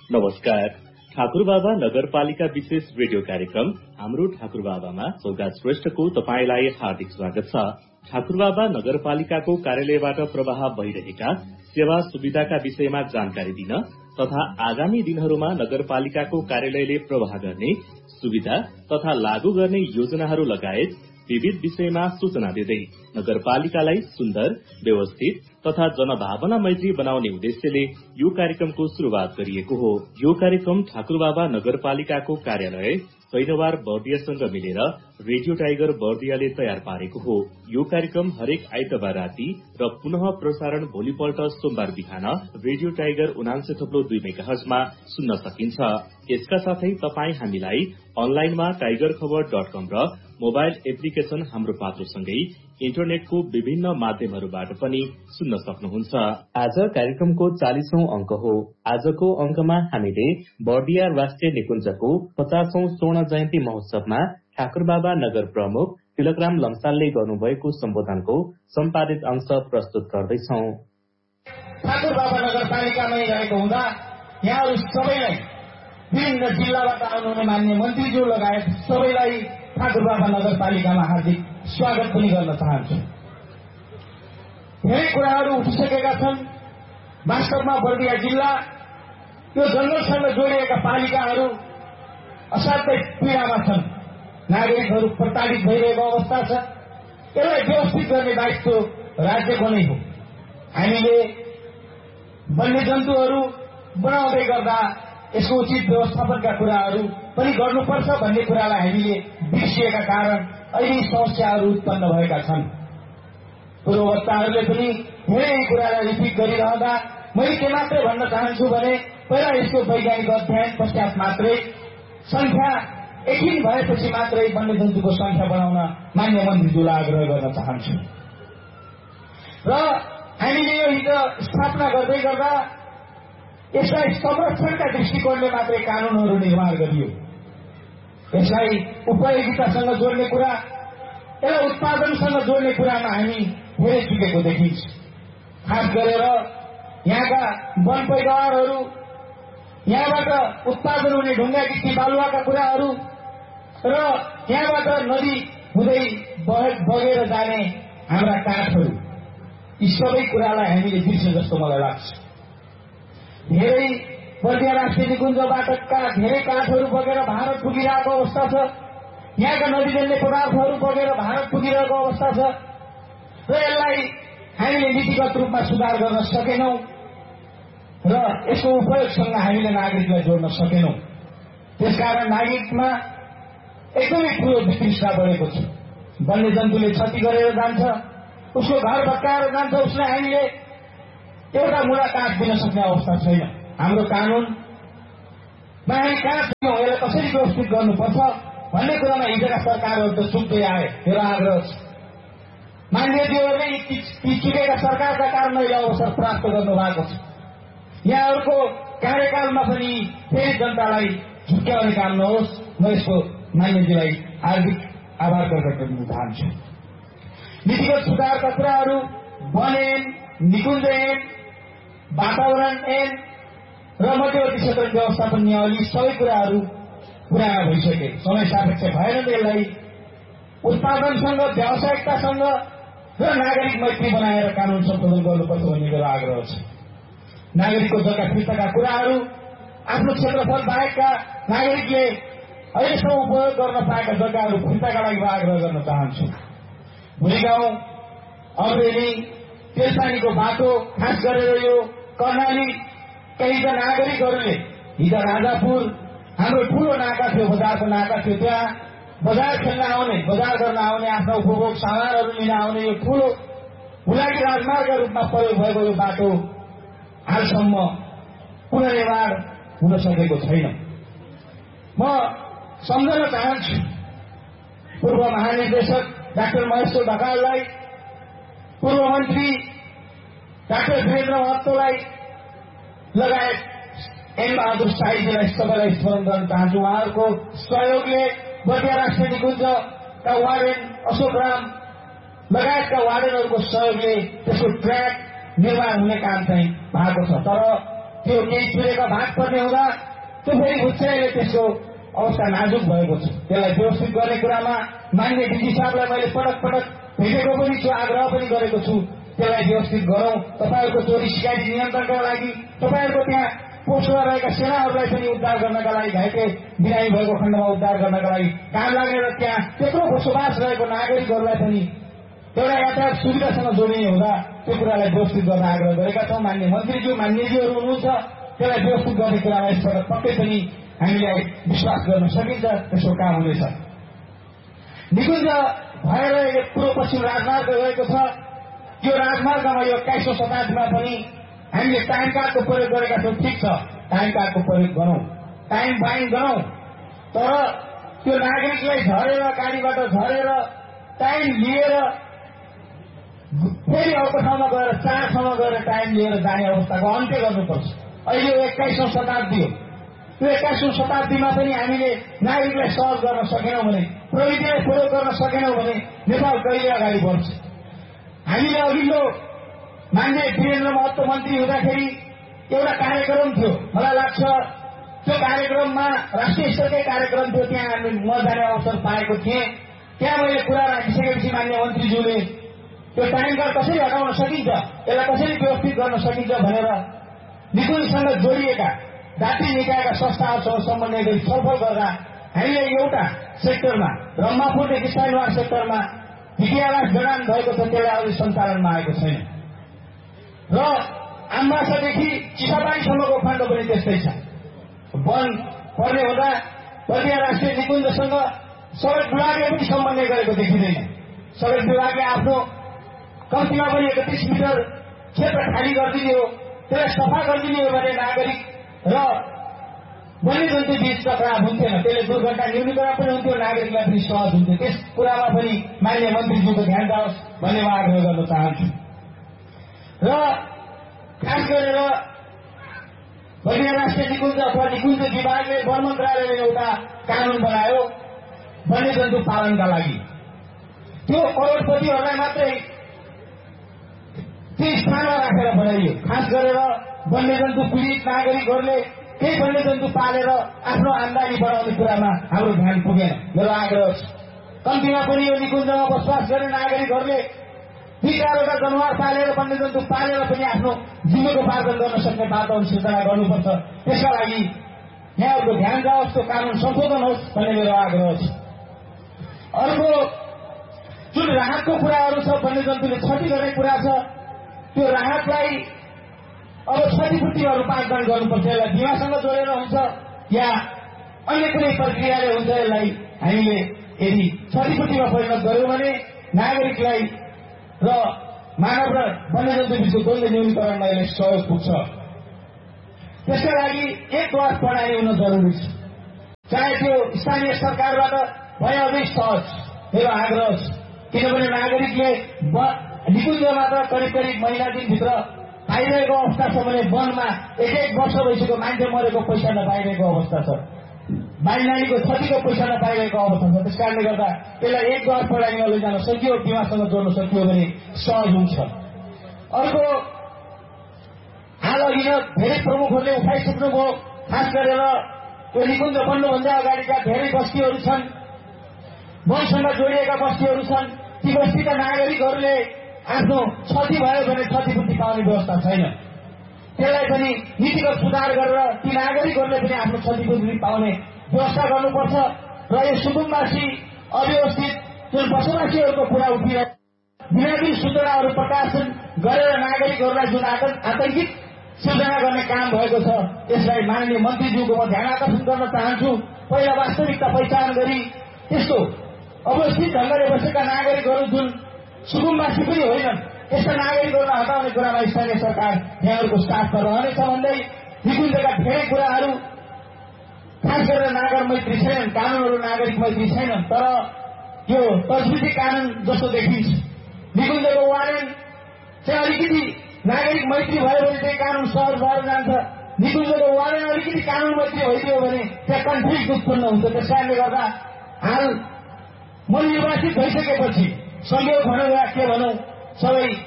नमस्कार। ठाकुरबाबा नगरपालिका विशेष रेडियो कार्यक्रम हाम्रो ठाकुरबाबामा सौगात श्रेष्ठको तपाईलाई हार्दिक स्वागत छ। ठाकुरबाबा नगरपालिकाको कार्यालयबाट प्रवाह भइरहेका सेवा सुविधाका विषयमा जानकारी दिन तथा आगामी दिनहरूमा नगरपालिकाको कार्यालयले प्रवाह गर्ने सुविधा तथा लागू गर्ने योजनाहरू लगायत विविध विषयमा सूचना दिँदै नगरपालिकालाई सुन्दर, व्यवस्थित तथा जनभावना मैत्री बनाउने उद्देश्यले यो कार्यक्रमको शुरूआत गरिएको हो। यो कार्यक्रम ठाकुरबाबा नगरपालिकाको कार्यालय सैनवार बर्दियासँग मिलेर रेडियो टाइगर बर्दियाले तयार पारेको हो। यो कार्यक्रम हरेक आइतबार राति र पुनः प्रसारण भोलिपल्ट सोमबार बिहान रेडियो टाइगर 79.2 मेगाहर्जमा सुन्न सकिन्छ। यसका साथै तपाई हामीलाई अनलाइनमा tigerkhabar.com र मोबाइल एप्लिकेशन हाम्रो पात्रोसँगै इन्टरनेटको विभिन्न माध्यमहरूबाट पनि सुन्न सक्नुहुन्छ। आज कार्यक्रमको 40औं अंक हो। आजको अंकमा हामीले बर्दिया राष्ट्रिय निकुञ्जको 50औं स्वर्ण जयन्ती महोत्सवमा ठाकुरबाबा नगर प्रमुख तिलकराम लम्सालले गर्नुभएको सम्बोधनको सम्पादित अंश प्रस्तुत गर्दैछौं। ठाकुरबाबा नगरपालिकामै रहेको हुँदा यहाँहरू सबैलाई विभिन्न जिल्लाबाट आउनुहुने मान्य मन्त्रीज्यू लगायत सबैलाई ठाकुरबाबा नगरपालिकामा हार्दिक स्वागत पनि गर्न चाहन्छु। धेरै कुराहरू उठिसकेका छन्। वास्तवमा बर्दिया जिल्ला यो जंगलसँग जोडिएका पालिकाहरू असाध्यै पीडामा छन्। नागरिकहरू प्रताडित भइरहेको अवस्था छ। यसलाई व्यवस्थित गर्ने दायित्व राज्यको नै हो। हामीले वन्यजन्तुहरू बनाउँदै गर्दा यसको उचित व्यवस्थापनका कुराहरू पनि गर्नुपर्छ भन्ने कुरालाई हामीले बिर्सिएका कारण अहिले समस्याहरू उत्पन्न भएका छन्। पूर्ववक्ताहरूले पनि धेरै कुरालाई रिपिट गरिरहँदा मैले के मात्रै भन्न चाहन्छु भने पहिला यसको वैज्ञानिक अध्ययन पश्चात मात्रै संख्या यकिन भएपछि मात्रै वन्यजन्तुको संख्या बढाउन मान्य मन्त्रीज्यूलाई आग्रह गर्न चाहन्छु। र हामीले यो हिजो स्थापना गर्दै गर्दा यसलाई संरक्षणका दृष्टिकोणले मात्रै कानूनहरू निर्माण गरियो। यसलाई उपयोगितासँग जोड्ने कुरा, यसलाई उत्पादनसँग जोड्ने कुरामा हामी धेरै चुकेको देखिन्छ। खास गरेर यहाँका वन पैदावारहरू, यहाँबाट उत्पादन हुने ढुङ्गा गिट्टी बालुवाका कुराहरू र यहाँबाट नदी हुँदै बगेर जाने हाम्रा काठहरू, यी सबै कुरालाई हामीले बिर्से जस्तो मलाई लाग्छ। धेरै बर्दिया राष्ट्रिय निकुञ्जबाट धेरै काठहरू बगेर भारत पुगिरहेको अवस्था छ। यहाँका नदीजन्य पदार्थहरू बगेर भारत पुगिरहेको अवस्था छ र यसलाई हामीले नीतिगत रूपमा सुधार गर्न सकेनौं र यसको उपयोगसँग हामीले नागरिकलाई जोड्न सकेनौं। त्यसकारण नागरिकमा एकदमै ठूलो वितृष्णा बढेको छ। वन्यजन्तुले क्षति गरेर जान्छ, उसको घर भत्काएर जान्छ, उसलाई हामीले एउटा मुला काठ दिन सक्ने अवस्था छैन। हाम्रो कानूनमा हामी कहाँ छैनौं, यसलाई कसरी व्यवस्थित गर्नुपर्छ भन्ने कुरामा हिजोका सरकारहरू त चुक्दै आए। मेरो आग्रह छ मान्यज्यूहरूले ती चुकेका सरकारका कारण यो अवसर प्राप्त गर्नु भएको छ। यहाँहरूको कार्यकालमा पनि फेरि जनतालाई झुक्क्याउने काम नहोस्। म यसको मान्यज्यूलाई हार्दिक आभार प्रकट गर्न चाहन्छु। नीतिगत सुधारका कुराहरू वन ऐन, निकुञ्ज ऐन, वातावरण ऐन र मध्यवर्ती क्षेत्र व्यवस्थापन नियमावली सबै कुराहरू पुराना भइसके। समय सापेक्ष भएन। यसलाई उत्पादनसँग, व्यावसायिकतासँग र नागरिक मैत्री बनाएर कानून संशोधन गर्नुपर्छ भन्ने मेरो आग्रह छ। नागरिकको जग्गा फिर्ताका कुराहरू आफ्नो क्षेत्रफल बाहेकका नागरिकले अहिलेसम्म उपयोग गर्न पाएका जग्गाहरू फिर्ताका लागि आग्रह गर्न चाहन्छु। भुलीगाउँ, अमरेली, तेलपानीको बाटो, खास गरेर यो कर्णाली, केही त नागरिकहरूले हिजो राजापुर हाम्रो ठूलो नाका थियो, बजारको नाका थियो, त्यहाँ बजार खेल्न आउने, बजार गर्न आउने, आफ्नो उपभोग सामानहरू लिन आउने यो ठूलो हुलाकी राजमार्गका रूपमा प्रयोग भएको यो बाटो हालसम्म पुनर्निर्माण हुन सकेको छैन। म सम्झन चाहन्छु पूर्व महानिर्देशक डाक्टर महेश्वर ढकाललाई, पूर्व मन्त्री डाक्टर वीरेन्द्र महतोलाई लगायत एम बहादुर शाहीजीलाई सबैलाई स्मरण गर्न चाहन्छु। उहाँहरूको सहयोगले बर्दिया राष्ट्रिय निकुञ्जका वार्डेन अशोक राम लगायतका वार्डेनहरूको सहयोगले त्यसको ट्र्याक निर्माण हुने काम चाहिँ भएको छ। तर त्यो केही चुरेका भाग पर्ने हुँदा त्यो फेरि उच्चाइले त्यसको अवस्था नाजुक भएको छ। त्यसलाई व्यवस्थित गर्ने कुरामा मान्य डिजी साहबलाई मैले पटक पटक भेटेको पनि छु, आग्रह पनि गरेको छु। त्यसलाई व्यवस्थित गरौँ। तपाईँहरूको चोरी सिकाइट नियन्त्रणका लागि तपाईँहरूको त्यहाँ पोस्टमा रहेका सेनाहरूलाई पनि उद्धार गर्नका लागि, घाइते बिरामी भएको खण्डमा उद्धार गर्नका लागि काम लाग्ने र त्यहाँ त्यत्रो बसोबास रहेको नागरिकहरूलाई पनि एउटा यातायात सुविधासँग जोडिने हुँदा त्यो कुरालाई व्यवस्थित गर्न आग्रह गरेका छौँ। मान्य मन्त्रीज्यू मान्यज्यूहरू हुनुहुन्छ, त्यसलाई व्यवस्थित गर्ने कुरामा यसपटक पक्कै पनि हामीलाई विश्वास गर्न सकिन्छ, त्यसको काम हुनेछ। निकुञ्ज भएर पूर्व पश्चिम राजमार्ग गएको छ। यो राजमार्गमा यो 21औं शताब्दीमा पनि हामीले टाइम कार्डको प्रयोग गरेका छौँ। ठिक छ, टाइम कार्डको प्रयोग गरौँ, टाइम बाइङ गरौँ, तर त्यो नागरिकलाई झरेर गाडीबाट झरेर टाइम लिएर फेरि अर्को ठाउँमा गएर 4 ठाउँमा गएर टाइम लिएर जाने अवस्थाको अन्त्य गर्नुपर्छ। अहिले 21औं शताब्दी हो। त्यो 21औं शताब्दीमा पनि हामीले नागरिकलाई सहज गर्न सकेनौँ भने, प्रविधिलाई प्रयोग गर्न सकेनौँ भने नेपाल कहिले अगाडि बढ्छ। हामीले अघिल्लो मान्य वीरेन्द्र महतो मन्त्री हुँदाखेरि एउटा कार्यक्रम थियो, मलाई लाग्छ त्यो कार्यक्रममा राष्ट्रिय स्तरकै कार्यक्रम थियो, त्यहाँ म जाने अवसर पाएको थिएँ। त्यहाँ मैले कुरा राखिसकेपछि मान्य मन्त्रीज्यूले त्यो टाइम कार्ड कसरी हटाउन सकिन्छ, यसलाई कसरी व्यवस्थित गर्न सकिन्छ भनेर निकुञ्जसँग जोडिएका जाति निकायका संस्थाहरूसँग समन्वय गरी छलफल गर्दा हामीले एउटा सेक्टरमा ब्रह्मपुरदेखि साइनवार सेक्टरमा विद्यालय जडान भएको छ, त्यसलाई अझै सञ्चालनमा आएको छैन र आम्बासादेखि चिसापानीसम्मको खण्ड पनि त्यस्तै छ। वन पर्ने हुँदा बर्दिया राष्ट्रिय निकुञ्जसँग सडक विभागले पनि समन्वय गरेको देखिँदैन। सडक विभागले आफ्नो कम्तीमा पनि 31 मिटर क्षेत्र खाली गरिदिने हो, त्यसलाई सफा गरिदिने हो भने नागरिक र वन्यजन्तु बीच टकराव हुन्थेन, त्यसले दुर्घटना न्यूनीकरण पनि हुन्थ्यो, नागरिकलाई पनि सहज हुन्थ्यो। त्यस कुरामा पनि मान्य मन्त्रीज्यूको ध्यान जाओस् भन्ने म आग्रह गर्न चाहन्छु। र खास गरेर बर्दिया राष्ट्रिय निकुञ्ज अथवा निकुञ्ज विभागले वन मन्त्रालयले एउटा कानून बनायो वन्यजन्तु पालनका लागि। त्यो करोडपतिहरूलाई मात्रै त्यो स्थानमा राखेर बनाइयो। खास गरेर वन्यजन्तु पीडित नागरिकहरूले केही वन्यजन्तु पालेर आफ्नो आमदानी बढाउने कुरामा हाम्रो ध्यान पुगेन। मेरो आग्रह छ कम्तीमा पनि यो निकुञ्जमा बसोबास गर्ने नागरिकहरूले 2-4वटा जनावर पालेर वन्यजन्तु पालेर पनि आफ्नो जीविकोपार्जन गर्न सक्ने वातावरण सृजना गर्नुपर्छ। त्यसका लागि यहाँहरूको ध्यान जाओस्, त्यो कानून संशोधन होस् भन्ने मेरो आग्रह छ। अर्को जुन राहतको कुराहरू छ, वन्यजन्तुले क्षति गर्ने कुरा छ, त्यो राहतलाई अब क्षतिपूर्तिहरू पाठदान गर्नुपर्छ। यसलाई बिमासँग जोडेर हुन्छ या अन्य कुनै प्रक्रियाले हुन्छ। यसलाई हामीले यदि क्षतिपूर्तिमा परिणत गर्यौँ भने नागरिकलाई र मानव र वन्यजन्तु बीचको द्वन्द्व न्यूनीकरणमा यसले सहयोग पुग्छ। त्यसका लागि एक द्वार प्रणाली हुन जरुरी छ, चाहे त्यो स्थानीय सरकारबाट भए अझै सहज मेरो आग्रह छ। किनभने नागरिकले निकुञ्जबाट करिब महिना दिनभित्र पाइरहेको अवस्था छ भने वनमा 1 वर्ष भइसक्यो मान्छे मरेको पैसा नपाइरहेको अवस्था छ, बाली नानीको क्षतिको पैसा नपाइरहेको अवस्था छ। त्यस कारणले गर्दा यसलाई एक द्वार प्रणालीमा लैजान सकियो, बिमासँग जोड्न सकियो भने सहज हुन्छ। अर्को हाल अघि नै धेरै प्रमुखहरूले उठाइसक्नुभयो, खास गरेर यो निकुञ्ज बन्नुभन्दा अगाडिका धेरै बस्तीहरू छन्, वनसँग जोडिएका बस्तीहरू छन्। ती बस्तीका नागरिकहरूले आफ्नो क्षति भयो भने क्षतिपूर्ति पाउने व्यवस्था छैन। त्यसलाई पनि नीतिगत सुधार गरेर ती नागरिकहरूले पनि आफ्नो क्षतिपूर्ति पाउने व्यवस्था गर्नुपर्छ। र यो सुकुम्बासी अव्यवस्थित जुन बसोबासीहरूको कुरा उठिरहेको दिनादिन सूचनाहरू प्रकाशन गरेर नागरिकहरूलाई जुन आतंकित सृजना गर्ने काम भएको छ, यसलाई माननीय मन्त्रीज्यूको म ध्यान आकर्षण गर्न चाहन्छु। पहिला वास्तविकता पहिचान गरी त्यस्तो अवस्थित ढङ्गले बसेका नागरिकहरू जुन सुकुम्बासी पनि होइनन्, यस्ता नागरिकहरूलाई हटाउने कुरामा स्थानीय सरकार यहाँहरूको साथमा रहनेछ भन्दै निकुञ्जका धेरै कुराहरू खास गरेर नागर मैत्री छैनन्, कानूनहरू नागरिक मैत्री छैनन्। तर यो तजविजी कानून जस्तो देखिन्छ, निकुञ्जको वारेन्ट चाहिँ अलिकति नागरिक मैत्री भयो भने चाहिँ कानून सहज भएर जान्छ, निकुञ्जको वारेन्ट अलिकति कानून मैत्री भइदियो भने त्यहाँ कन्फ्लिक्ट उत्पन्न हुन्छ। त्यस कारणले गर्दा हाल म निर्वाचित भइसकेपछि संयोग भनौँ या के भनौँ, सबै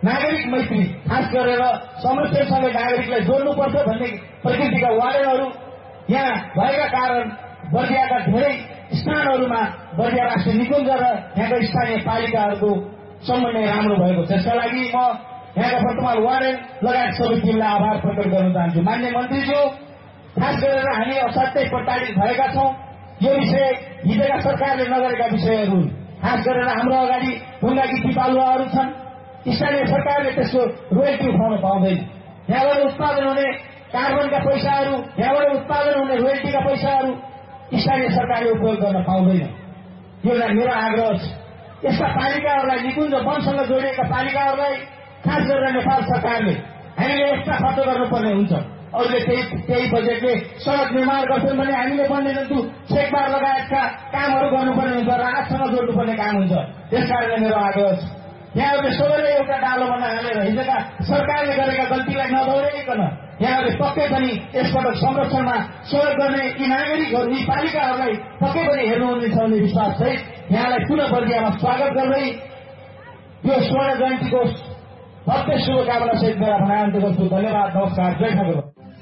नागरिक मैत्री खास गरेर समस्यासँग नागरिकलाई जोड्नुपर्छ भन्ने प्रकृतिका वार्डनहरू यहाँ भएका कारण बर्दियाका धेरै स्थानहरूमा बर्दिया राष्ट्रिय निकुञ्ज र यहाँका स्थानीय पालिकाहरूको समन्वय राम्रो भएको छ। यसका लागि म यहाँका वर्तमान वार्डन लगायत सबै टिमलाई आभार प्रकट गर्न चाहन्छु। मान्य मन्त्रीज्यू, खास गरेर हामी असाध्यै प्रताडित भएका छौँ। यो विषय हिजोका सरकारले नगरेका विषयहरू, खास गरेर हाम्रो अगाडि ढुङ्गा गिटी बालुवाहरू छन्। स्थानीय सरकारले त्यसको रोयल्टी उठाउन पाउँदैन। यहाँबाट उत्पादन हुने कार्बनका पैसाहरू, यहाँबाट उत्पादन हुने रोयल्टीका पैसाहरू स्थानीय सरकारले उपयोग गर्न पाउँदैन। यो मेरो आग्रह छ। यस्ता पालिकाहरूलाई, निकुञ्ज वनसँग जोडिएका पालिकाहरूलाई खास गरेर नेपाल सरकारले हामीले एक्स्ट्रा खर्च गर्नुपर्ने हुन्छ। अरूले त्यही बजेटले सडक निर्माण गर्छन् भने हामीले वन्यजन्तु छेकबार लगायतका कामहरू गर्नुपर्ने हुन्छ, राहतसँग जोड्नुपर्ने काम हुन्छ। त्यसकारणले मेरो आग्रह छ, यहाँहरूले सबैले एउटा डालो बनाएर हिजोका सरकारले गरेका गल्तीलाई नदोहोऱ्याइकन यहाँहरूले पक्कै पनि यसपटक संरक्षणमा सहयोग गर्ने यी नागरिकहरू, यी पालिकाहरूलाई पक्कै पनि हेर्नुहुनेछ भन्ने विश्वास सहित यहाँलाई पुनः बर्दियामा स्वागत गर्दै यो स्वर्ण जयन्तीको भव्य शुभकामना सहित मेरा भनाइ अन्त्य गर्छु। धन्यवाद, नमस्कार, जय ठाकुर।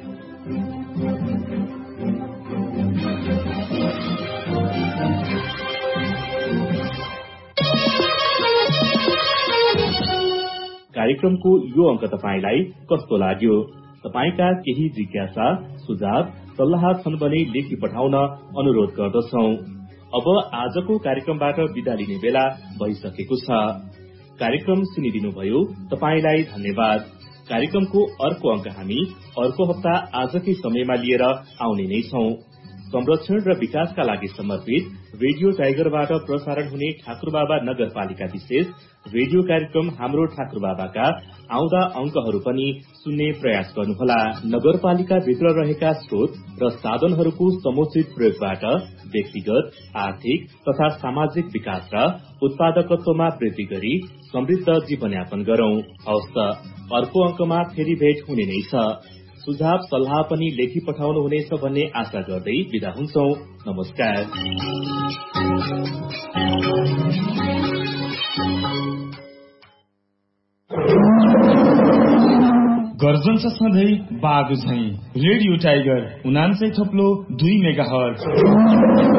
कार्यक्रमको यो अंक तपाईलाई कस्तो लाग्यो? तपाईका केही जिज्ञासा, सुझाव, सल्लाह छन् भने लेखी पठाउन अनुरोध गर्दछौ। अब आजको कार्यक्रमबाट बिदा लिने बेला भइसकेको छ। कार्यक्रम सुनिदिनुभयो, तपाईलाई धन्यवाद। कार्यक्रमको अर्को अंक हामी अर्को हप्ता आजकै समयमा लिएर आउने नै छौं। संरक्षण र विकासका लागि समर्पित रेडियो टाइगरबाट प्रसारण हुने ठाकुरबाबा नगरपालिका विशेष रेडियो कार्यक्रम हाम्रो ठाकुरबाबाका आउँदा अंकहरू पनि सुन्ने प्रयास गर्नुहोला। नगरपालिका भित्र रहेका स्रोत र साधनहरूको समुचित प्रयोगबाट व्यक्तिगत, आर्थिक तथा सामाजिक विकास र उत्पादकत्वमा वृद्धि गरी समृद्ध जीवनयापन गरौं। हवस् त, अर्को अंकमा फेरि भेट हुने नै छ। सुझाव सल्लाह पनि लेखी पठाउनुहुनेछ भन्ने आशा गर्दै बिदा हुन्छौं। नमस्कार। गर्जन छ सधैँ बागु झैं रेडियो टाइगर 99.2 मेगाहर्ज।